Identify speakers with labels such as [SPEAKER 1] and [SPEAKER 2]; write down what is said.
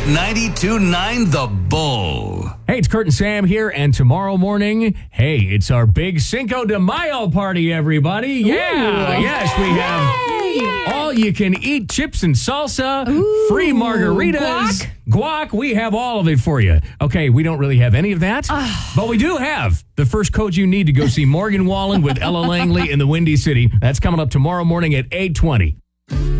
[SPEAKER 1] 92.9 The Bull.
[SPEAKER 2] Hey, it's Kurt and Sam here, and tomorrow morning, hey, it's our big Cinco de Mayo party, everybody. Yeah, yes, we have all-you-can-eat chips and salsa, free margaritas, guac. We have all of it for you. Okay, we don't really have any of that, but we do have the first coach you need to go see Morgan Wallen with Ella Langley in the Windy City. That's coming up tomorrow morning at 8:20.